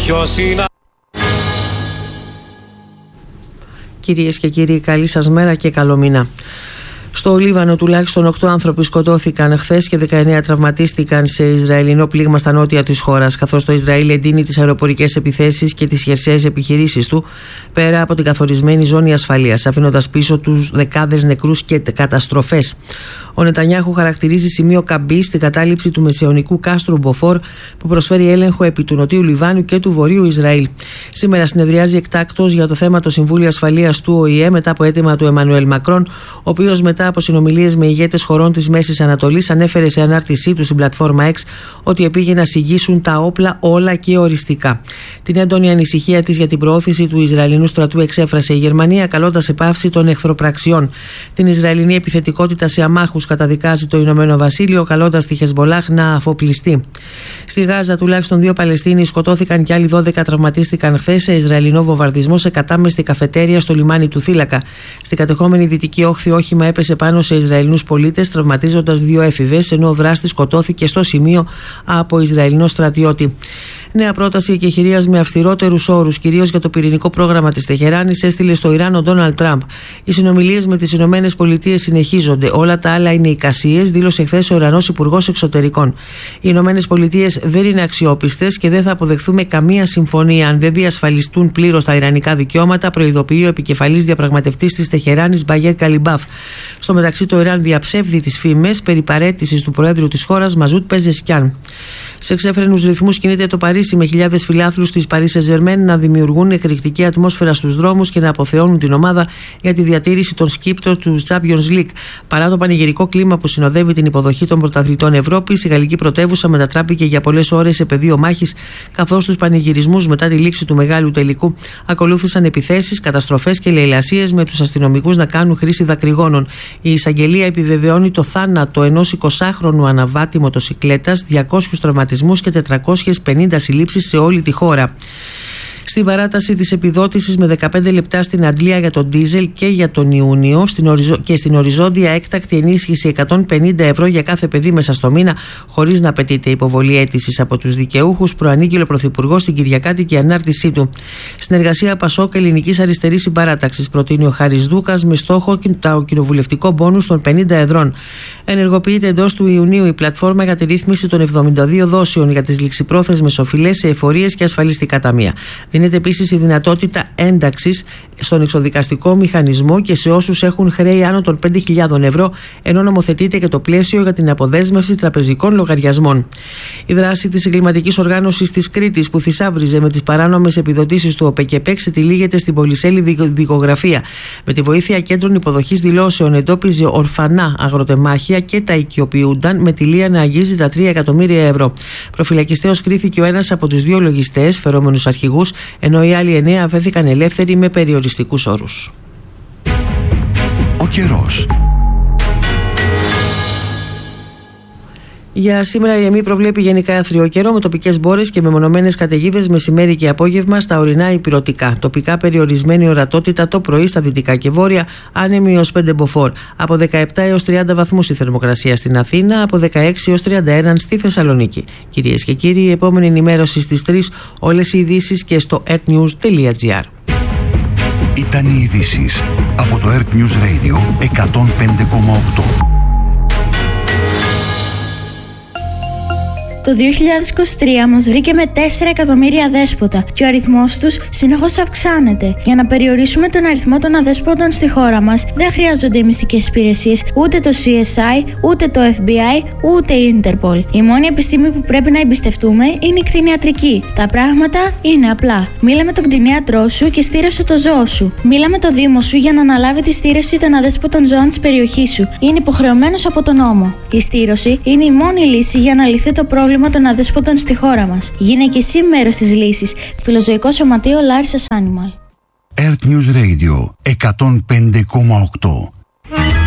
Ποιος είναι? Κυρίες και κύριοι, καλή σας μέρα και καλό μήνα. Στο Λίβανο τουλάχιστον 8 άνθρωποι σκοτώθηκαν χθες και 19 τραυματίστηκαν σε Ισραηλινό πλήγμα στα νότια της χώρας, καθώς το Ισραήλ εντείνει τις αεροπορικές επιθέσεις και τις χερσαίες επιχειρήσεις του πέρα από την καθορισμένη ζώνη ασφαλείας, αφήνοντας πίσω τους δεκάδες νεκρούς και καταστροφές. Ο Νετανιάχου χαρακτηρίζει σημείο καμπής στην κατάληψη του μεσαιωνικού κάστρου Μποφόρ, που προσφέρει έλεγχο επί του Νοτιού Λιβάνου και του Βορείου Ισραήλ. Σήμερα συνεδριάζει εκτάκτως για το θέμα το Συμβούλιο Ασφαλείας του ΟΗΕ μετά από αίτημα του Εμμανουέλ Μακρόν, ο οποίος μετά από συνομιλίες με ηγέτες χωρών της Μέσης Ανατολής ανέφερε σε ανάρτησή του στην πλατφόρμα X ότι επήγε να συγγύσουν τα όπλα όλα και οριστικά. Την έντονη ανησυχία της για την προώθηση του Ισραηλινού στρατού εξέφρασε η Γερμανία, καλώντας σε πάυση των εχθροπραξιών. Την Ισραηλινή επιθετικότητα σε αμάχους καταδικάζει το Ηνωμένο Βασίλειο, καλώντας τη Χεσμπολάχ να αφοπλιστεί. Στη Γάζα τουλάχιστον 2 Παλαιστίνοι σκοτώθηκαν και άλλοι 12 τραυματίστηκαν χθες σε Ισραηλινό βομβαρδισμό σε κατάμεστη καφετέρια στο λιμάνι του Θύλακα. Στην κατεχόμενη δυτική όχθη όχημα έπεσε πάνω σε Ισραηλινούς πολίτες, τραυματίζοντας 2 έφηβες, ενώ ο δράστης σκοτώθηκε στο σημείο από Ισραηλινό στρατιώτη. Νέα πρόταση εκεχηρίας με αυστηρότερους όρους, κυρίως για το πυρηνικό πρόγραμμα της Τεχεράνης, έστειλε στο Ιράν ο Ντόναλντ Τραμπ. Οι συνομιλίες με τις ΗΠΑ συνεχίζονται. Όλα τα άλλα είναι εικασίες, δήλωσε χθες ο Ιρανός Υπουργός Εξωτερικών. Οι ΗΠΑ δεν είναι αξιόπιστες και δεν θα αποδεχθούμε καμία συμφωνία αν δεν διασφαλιστούν πλήρως τα ιρανικά δικαιώματα, προειδοποιεί ο επικεφαλής διαπραγματευτής της Τεχεράνης Μπαγέρ Καλιμπάφ. Στο μεταξύ, το Ιράν διαψεύδει τις φήμες περί παραίτησης του Προέδρου της χώρας Μαζούτ Πεζεσκιάν. Σε ξέφρενους ρυθμούς κινείται το Παρίσι, με χιλιάδες φιλάθλους της Paris Saint-Germain να δημιουργούν εκρηκτική ατμόσφαιρα στους δρόμους και να αποθεώνουν την ομάδα για τη διατήρηση των σκύπτρων του Champions League. Παρά το πανηγυρικό κλίμα που συνοδεύει την υποδοχή των πρωταθλητών Ευρώπης, η γαλλική πρωτεύουσα μετατράπηκε για πολλές ώρες σε πεδίο μάχης, καθώς στους πανηγυρισμούς μετά τη λήξη του μεγάλου τελικού ακολούθησαν επιθέσεις, καταστροφές και λαιλασίες, με τους αστυνομικούς να κάνουν χρήση δακρυγόνων. Η εισαγγελία επιβεβαιώνει το θάνατο ενός 20χρονου αναβάτη μοτοσικλέτας, 200 τραυματισμούς και 450 συλλήψεις σε όλη τη χώρα. Στην παράταση της επιδότησης με 15 λεπτά στην αντλία για τον ντίζελ και για τον Ιούνιο και στην οριζόντια έκτακτη ενίσχυση 150 ευρώ για κάθε παιδί μέσα στο μήνα, χωρίς να απαιτείται υποβολή αίτησης από τους δικαιούχους, προανήγγειλε ο Πρωθυπουργός στην Κυριακάτικη ανάρτησή του. Συνεργασία Πασόκ Ελληνικής Αριστερής Συμπαράταξης προτείνει ο Χάρης Δούκας με στόχο το κοινοβουλευτικό μπόνους των 50 ευρώ. Ενεργοποιείται εντός του Ιουνίου η πλατφόρμα για τη ρύθμιση των 72 δόσεων για τις ληξιπρόθεσμες οφειλές σε εφορίες και ασφαλιστικά ταμεία. Δίνεται επίσης η δυνατότητα ένταξης στον εξοδικαστικό μηχανισμό και σε όσους έχουν χρέη άνω των 5.000 ευρώ, ενώ νομοθετείται και το πλαίσιο για την αποδέσμευση τραπεζικών λογαριασμών. Η δράση της εγκληματικής οργάνωσης της Κρήτης, που θησάβριζε με τις παράνομες επιδοτήσεις του ΟΠΕΚΕΠΕ, ξετυλίγεται στην πολυσέλη δικογραφία. Με τη βοήθεια κέντρων υποδοχής δηλώσεων εντόπιζε ορφανά αγροτεμάχια και τα οικειοποιούνταν, με τηλεία να αγγίζει τα 3 εκατομμύρια ευρώ. Προφυλακιστέως κρίθηκε ο ένας από τους 2 λογιστές, φερόμενους αρχηγούς, ενώ οι άλλοι 9 αφέθηκαν ελεύθεροι με περιοριστικούς όρους. Ο καιρός. Για σήμερα η ΕΜΗ προβλέπει γενικά άθριο καιρό με τοπικές μπόρες και μεμονωμένες καταιγίδες μεσημέρι και απόγευμα στα ορεινά ηπειρωτικά. Τοπικά περιορισμένη ορατότητα το πρωί στα δυτικά και βόρεια, άνεμη έως 5 μποφόρ. Από 17 έως 30 βαθμούς η θερμοκρασία στην Αθήνα, από 16 έως 31 στη Θεσσαλονίκη. Κυρίες και κύριοι, η επόμενη ενημέρωση στις 3, όλες οι ειδήσεις και στο earthnews.gr. Ήταν οι ειδήσεις από το Earth News Radio 105,8. Το 2023 μας βρήκε με 4 εκατομμύρια αδέσποτα και ο αριθμός τους συνεχώς αυξάνεται. Για να περιορίσουμε τον αριθμό των αδέσποτων στη χώρα μας, δεν χρειάζονται οι μυστικές υπηρεσίες, ούτε το CSI, ούτε το FBI, ούτε η Interpol. Η μόνη επιστήμη που πρέπει να εμπιστευτούμε είναι η κτηνιατρική. Τα πράγματα είναι απλά. Μίλα με τον κτηνίατρό σου και στήρωσε το ζώο σου. Μίλα με το Δήμο σου για να αναλάβει τη στήρωση των αδέσποτων ζώων της περιοχής σου. Είναι υποχρεωμένος από τον νόμο. Η στήρωση είναι η μόνη λύση για να λυθεί το πρόβλημα των αδέσποτων στη χώρα μας. Γίνε και εσύ μέρος της λύσης. Φιλοζωικό Σωματείο Λάρισσας Animal. Earth News Radio 105,8.